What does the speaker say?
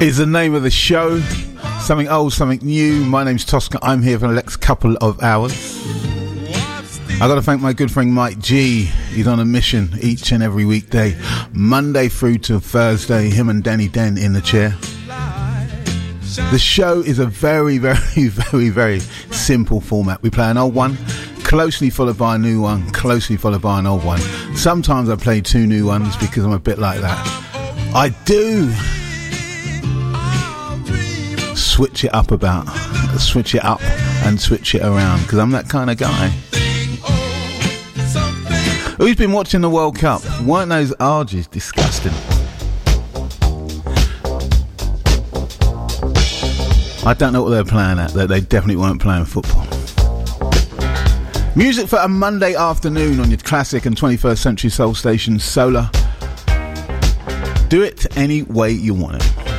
is the name of the show. Something old, something new. My name's Tosca. I'm here for the next couple of hours. I got to thank my good friend Mike G. He's on a mission each and every weekday, Monday through to Thursday. Him and Danny Den in the chair. The show is a very, very, very, very simple format. We play an old one, closely followed by a new one, closely followed by an old one. Sometimes I play two new ones because I'm a bit like that. I do switch it up and switch it around because I'm that kind of guy. Who's been watching the World Cup? Weren't those arges disgusting? I don't know what they were playing at. They definitely weren't playing football. Music for a Monday afternoon on your classic and 21st century soul station Solar. Do it any way you want it.